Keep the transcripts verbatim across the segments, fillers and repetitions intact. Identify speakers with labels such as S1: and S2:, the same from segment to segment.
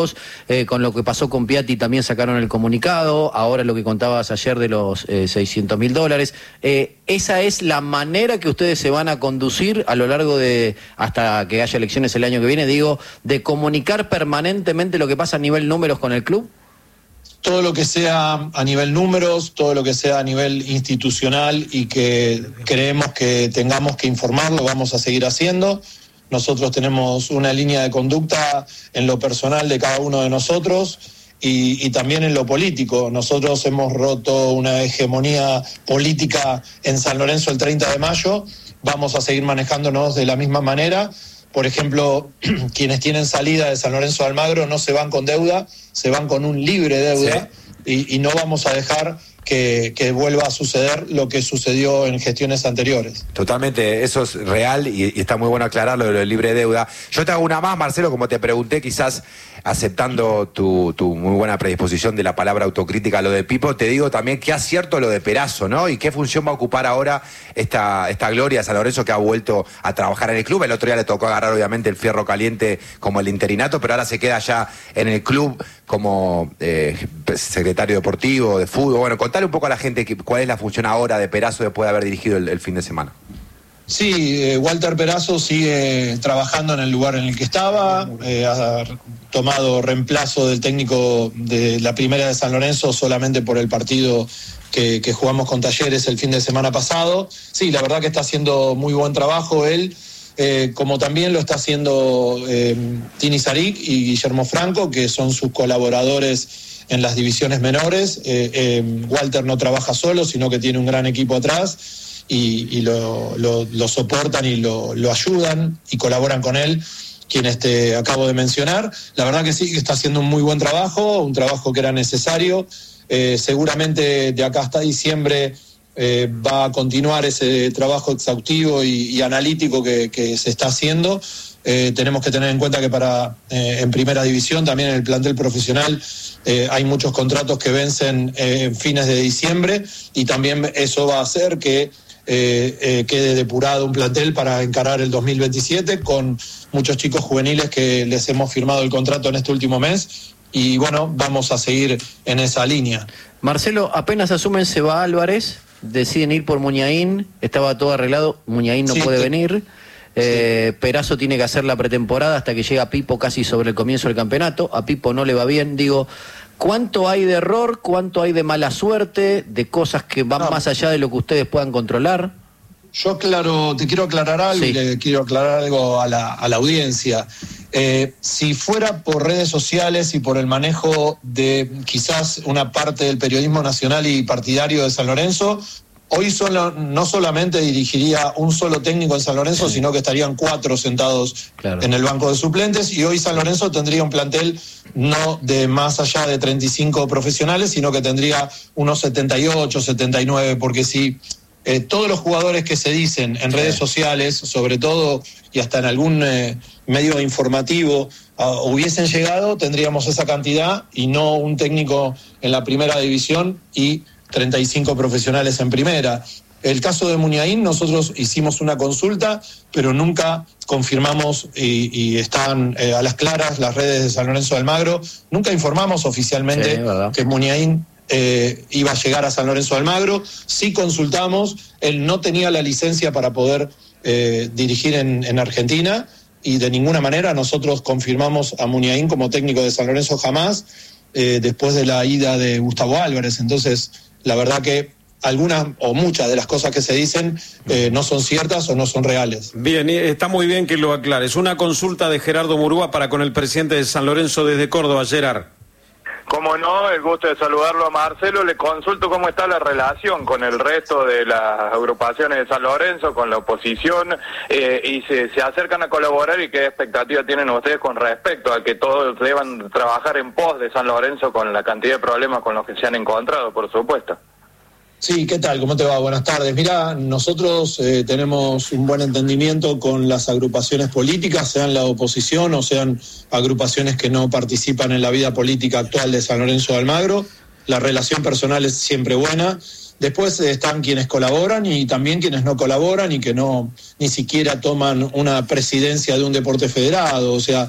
S1: Eh, con lo que pasó con Piatti también sacaron el comunicado, ahora lo que contabas ayer de los eh, seiscientos mil dólares. Eh, ¿Esa es la manera que ustedes se van a conducir a lo largo de, hasta que haya elecciones el año que viene, digo, de comunicar permanentemente lo que pasa a nivel números con el club?
S2: Todo lo que sea a nivel números, todo lo que sea a nivel institucional y que creemos que tengamos que informar, lo vamos a seguir haciendo. Nosotros tenemos una línea de conducta en lo personal de cada uno de nosotros y, y también en lo político. Nosotros hemos roto una hegemonía política en San Lorenzo el treinta de mayo, vamos a seguir manejándonos de la misma manera. Por ejemplo, quienes tienen salida de San Lorenzo de Almagro no se van con deuda, se van con un libre deuda, sí. y, y no vamos a dejar que, que vuelva a suceder lo que sucedió en gestiones anteriores.
S3: Totalmente, eso es real y, y está muy bueno aclararlo de lo del libre deuda. Yo te hago una más, Marcelo, como te pregunté, quizás aceptando tu, tu muy buena predisposición de la palabra autocrítica, lo de Pipo, te digo también qué acierto lo de Perazo, ¿no? Y qué función va a ocupar ahora esta, esta Gloria de San Lorenzo que ha vuelto a trabajar en el club. El otro día le tocó agarrar obviamente el fierro caliente como el interinato, pero ahora se queda ya en el club como eh, secretario deportivo, de fútbol. Bueno, contale un poco a la gente que, cuál es la función ahora de Perazo después de haber dirigido el, el fin de semana.
S2: Sí, eh, Walter Perazo sigue trabajando en el lugar en el que estaba, eh, ha tomado reemplazo del técnico de la primera de San Lorenzo solamente por el partido que, que jugamos con Talleres el fin de semana pasado. Sí, la verdad que está haciendo muy buen trabajo él, eh, como también lo está haciendo eh, Tini Zarik y Guillermo Franco, que son sus colaboradores en las divisiones menores. Eh, eh, Walter no trabaja solo, sino que tiene un gran equipo atrás. Y, y lo, lo, lo soportan y lo, lo ayudan y colaboran con él, quienes te acabo de mencionar. La verdad que sí, que está haciendo un muy buen trabajo, un trabajo que era necesario. Eh, seguramente de acá hasta diciembre eh, va a continuar ese trabajo exhaustivo y, y analítico que, que se está haciendo. Eh, tenemos que tener en cuenta que para eh, en primera división, también en el plantel profesional, eh, hay muchos contratos que vencen eh, en fines de diciembre, y también eso va a hacer que Eh, eh, quede depurado un plantel para encarar el dos mil veintisiete con muchos chicos juveniles que les hemos firmado el contrato en este último mes, y bueno, vamos a seguir en esa línea.
S1: Marcelo, apenas asumen Seba Álvarez, deciden ir por Muñain, estaba todo arreglado, Muñain no sí, puede te... venir, eh, sí. Perazo tiene que hacer la pretemporada hasta que llega Pipo casi sobre el comienzo del campeonato, a Pipo no le va bien, digo, ¿cuánto hay de error, cuánto hay de mala suerte, de cosas que van no. más allá de lo que ustedes puedan controlar?
S2: Yo claro, te quiero aclarar algo, sí. y le quiero aclarar algo a la, a la audiencia. Eh, si fuera por redes sociales y por el manejo de quizás una parte del periodismo nacional y partidario de San Lorenzo, hoy solo, no solamente dirigiría un solo técnico en San Lorenzo, sí. sino que estarían cuatro sentados claro. en el banco de suplentes, y hoy San Lorenzo tendría un plantel no de más allá de treinta y cinco profesionales, sino que tendría unos setenta y ocho, setenta y nueve, porque si eh, todos los jugadores que se dicen en sí. redes sociales, sobre todo, y hasta en algún eh, medio informativo, uh, hubiesen llegado, tendríamos esa cantidad y no un técnico en la primera división y treinta y cinco profesionales en primera. El caso de Muñain, nosotros hicimos una consulta, pero nunca confirmamos, y, y están eh, a las claras las redes de San Lorenzo de Almagro, nunca informamos oficialmente sí, que Muñain eh, iba a llegar a San Lorenzo de Almagro. Sí consultamos, él no tenía la licencia para poder eh, dirigir en, en Argentina, y de ninguna manera nosotros confirmamos a Muñain como técnico de San Lorenzo jamás, eh, después de la ida de Gustavo Álvarez. Entonces, la verdad que algunas o muchas de las cosas que se dicen eh, no son ciertas o no son reales.
S4: Bien, está muy bien que lo aclares. Una consulta de Gerardo Murúa para con el presidente de San Lorenzo desde Córdoba, Gerard.
S5: Como no, el gusto de saludarlo a Marcelo. Le consulto cómo está la relación con el resto de las agrupaciones de San Lorenzo, con la oposición, eh, y se, se acercan a colaborar, y qué expectativa tienen ustedes con respecto a que todos deban trabajar en pos de San Lorenzo con la cantidad de problemas con los que se han encontrado, por supuesto.
S2: Sí, ¿qué tal? ¿Cómo te va? Buenas tardes. Mirá, nosotros eh, tenemos un buen entendimiento con las agrupaciones políticas, sean la oposición o sean agrupaciones que no participan en la vida política actual de San Lorenzo de Almagro. La relación personal es siempre buena. Después eh, están quienes colaboran y también quienes no colaboran y que no ni siquiera toman una presidencia de un deporte federado. O sea,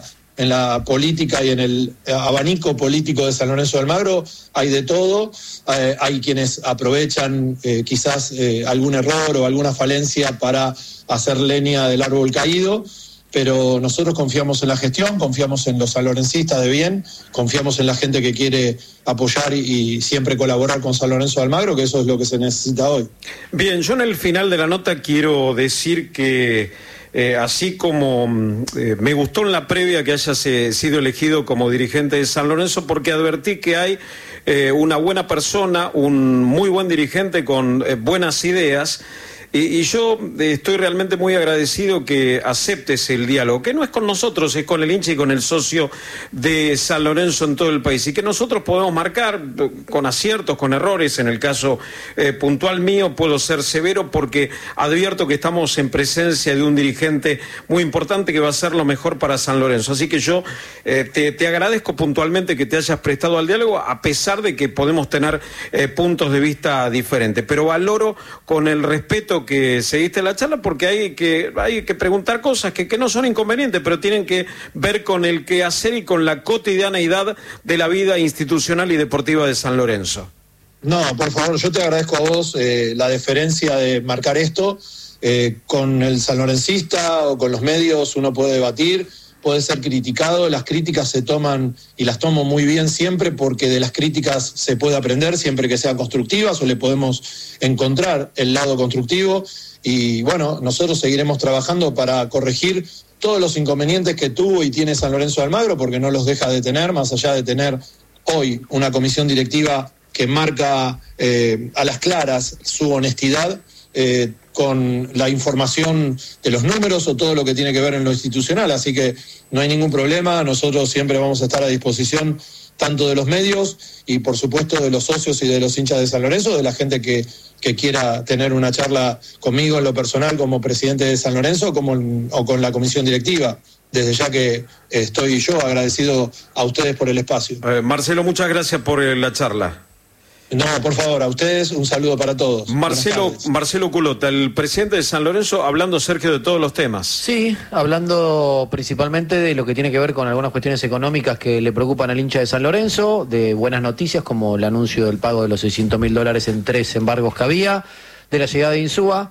S2: en la política y en el abanico político de San Lorenzo de Almagro hay de todo. Eh, hay quienes aprovechan eh, quizás eh, algún error o alguna falencia para hacer leña del árbol caído, pero nosotros confiamos en la gestión, confiamos en los sanlorencistas de bien, confiamos en la gente que quiere apoyar y, y siempre colaborar con San Lorenzo de Almagro, que eso es lo que se necesita hoy.
S4: Bien, yo en el final de la nota quiero decir que eh, así como eh, me gustó en la previa que hayas eh, sido elegido como dirigente de San Lorenzo, porque advertí que hay eh, una buena persona, un muy buen dirigente con eh, buenas ideas. Y, y yo estoy realmente muy agradecido que aceptes el diálogo, que no es con nosotros, es con el hincha y con el socio de San Lorenzo en todo el país, y que nosotros podemos marcar con aciertos, con errores. En el caso eh, puntual mío puedo ser severo porque advierto que estamos en presencia de un dirigente muy importante que va a hacer lo mejor para San Lorenzo. Así que yo eh, te, te agradezco puntualmente que te hayas prestado al diálogo, a pesar de que podemos tener eh, puntos de vista diferentes, pero valoro con el respeto que seguiste la charla, porque hay que hay que preguntar cosas que, que no son inconvenientes, pero tienen que ver con el quehacer y con la cotidianeidad de la vida institucional y deportiva de San Lorenzo.
S2: No, por favor, yo te agradezco a vos eh, la deferencia de marcar esto. Eh, con el sanlorencista o con los medios uno puede debatir, puede ser criticado, las críticas se toman y las tomo muy bien siempre, porque de las críticas se puede aprender siempre que sean constructivas, o le podemos encontrar el lado constructivo. Y bueno, nosotros seguiremos trabajando para corregir todos los inconvenientes que tuvo y tiene San Lorenzo de Almagro, porque no los deja de tener, más allá de tener hoy una comisión directiva que marca eh, a las claras su honestidad, eh, con la información de los números o todo lo que tiene que ver en lo institucional. Así que no hay ningún problema, nosotros siempre vamos a estar a disposición tanto de los medios y por supuesto de los socios y de los hinchas de San Lorenzo, de la gente que, que quiera tener una charla conmigo en lo personal como presidente de San Lorenzo como, o con la comisión directiva. Desde ya que estoy yo agradecido a ustedes por el espacio.
S4: Eh, Marcelo, muchas gracias por eh, la charla.
S2: No, por favor, a ustedes un saludo para todos.
S4: Marcelo, Marcelo Culota, el presidente de San Lorenzo, hablando, Sergio, de todos los temas.
S1: Sí, hablando principalmente de lo que tiene que ver con algunas cuestiones económicas que le preocupan al hincha de San Lorenzo, de buenas noticias como el anuncio del pago de los seiscientos mil dólares en tres embargos que había, de la llegada de Insúa.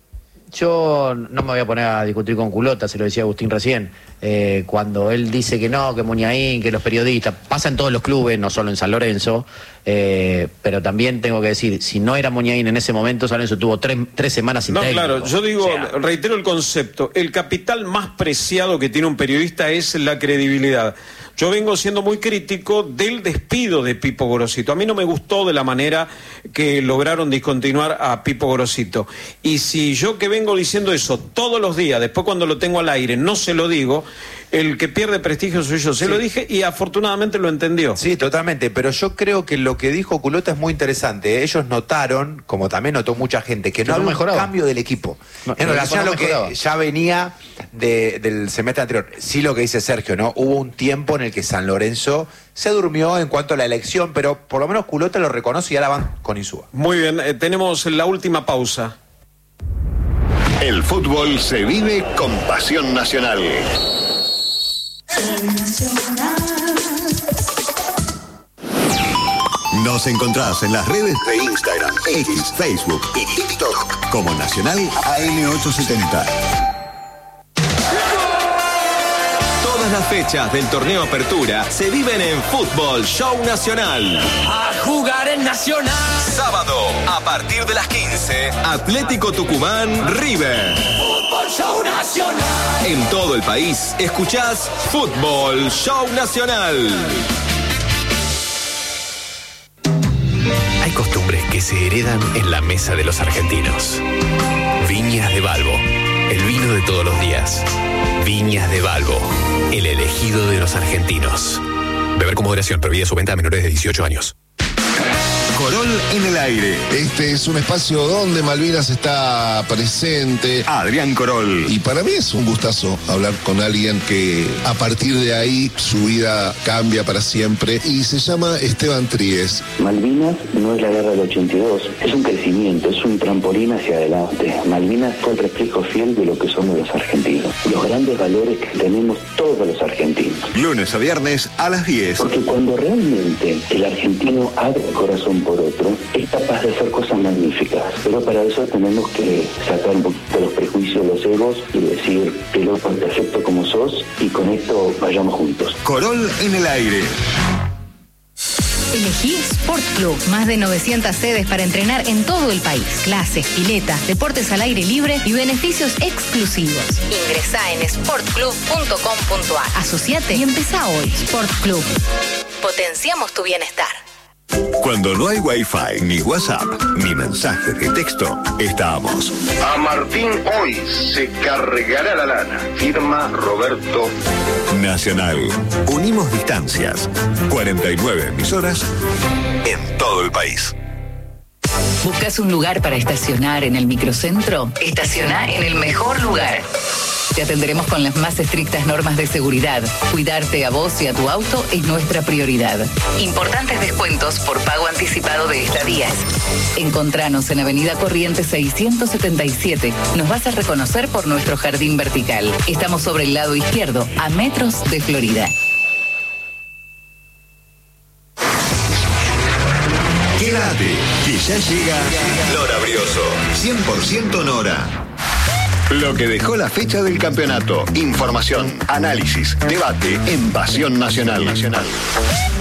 S1: Yo no me voy a poner a discutir con Culota, se lo decía Agustín recién, eh, cuando él dice que no, que Muñain, que los periodistas, pasa en todos los clubes, no solo en San Lorenzo, eh, pero también tengo que decir, si no era Muñain en ese momento, San Lorenzo tuvo tres, tres semanas sin
S4: No,
S1: técnico.
S4: claro, yo digo,
S1: O sea,
S4: reitero el concepto, el capital más preciado que tiene un periodista es la credibilidad. Yo vengo siendo muy crítico del despido de Pipo Gorosito. A mí no me gustó de la manera que lograron discontinuar a Pipo Gorosito. Y si yo que vengo diciendo eso todos los días, después cuando lo tengo al aire no se lo digo, el que pierde prestigio soy yo. Se
S3: Sí.
S4: lo dije y afortunadamente lo entendió.
S3: Sí, totalmente, pero yo creo que lo que dijo Culota es muy interesante. Ellos notaron, como también notó mucha gente, que no
S1: no
S3: había un
S1: mejoraba.
S3: cambio del equipo.
S1: No,
S3: en
S1: el
S3: relación a
S1: equipo
S3: lo
S1: no mejoraba.
S3: que ya venía de- del semestre anterior. Sí, lo que dice Sergio, ¿no? Hubo un tiempo en el que San Lorenzo se durmió en cuanto a la elección, pero por lo menos Culota lo reconoce y ahora van con Insúa.
S4: Muy bien, eh, tenemos la última pausa.
S6: El fútbol se vive con pasión nacional. Nos encontrás en las redes de Instagram, X, Facebook y TikTok como Nacional A M ochocientos setenta.
S7: Todas las fechas del torneo Apertura se viven en Fútbol Show Nacional.
S8: A jugar en Nacional.
S7: Sábado, a partir de las quince, Atlético Tucumán River.
S8: Fútbol Show Nacional.
S7: En todo el país, escuchás Fútbol Show Nacional. Hay costumbres que se heredan en la mesa de los argentinos. Viñas de Balbo, el vino de todos los días. Viñas de Balbo, el elegido de los argentinos. Beber con moderación, prohibida su venta a menores de dieciocho años.
S6: Corol en el aire.
S9: Este es un espacio donde Malvinas está presente.
S6: Adrián Corol.
S9: Y para mí es un gustazo hablar con alguien que a partir de ahí su vida cambia para siempre y se llama Esteban Tríez.
S10: Malvinas no es la guerra del ochenta y dos, es un crecimiento, es un trampolín hacia adelante. Malvinas fue el reflejo fiel de lo que somos los argentinos, los grandes valores que tenemos todos los argentinos.
S6: Lunes a viernes a las diez.
S10: Porque cuando realmente el argentino abre el corazón por otro, es capaz de hacer cosas magníficas. Pero para eso tenemos que sacar un poquito los prejuicios, los egos y decir que lo perfecto como sos y con esto vayamos juntos.
S6: Corol en el aire.
S11: Elegí Sport Club. Más de novecientas sedes para entrenar en todo el país. Clases, piletas, deportes al aire libre y beneficios exclusivos. Ingresá en sport club punto com punto a r. Asociate y empezá hoy. Sport Club. Potenciamos tu bienestar.
S6: Cuando no hay Wi-Fi, ni WhatsApp, ni mensajes de texto, estamos.
S12: A Martín hoy se cargará la lana. Firma Roberto.
S6: Nacional. Unimos distancias. cuarenta y nueve emisoras en todo el país.
S13: ¿Buscas un lugar para estacionar en el microcentro? Estaciona en el mejor lugar. Te atenderemos con las más estrictas normas de seguridad. Cuidarte a vos y a tu auto es nuestra prioridad. Importantes descuentos por pago anticipado de estadías. Encontranos en Avenida Corrientes seiscientos setenta y siete. Nos vas a reconocer por nuestro jardín vertical. Estamos sobre el lado izquierdo, a metros de Florida.
S6: Quédate, que ya llega Nora Brioso. cien por ciento Nora. Lo que dejó la fecha del campeonato. Información, análisis, debate en Pasión Nacional. Nacional.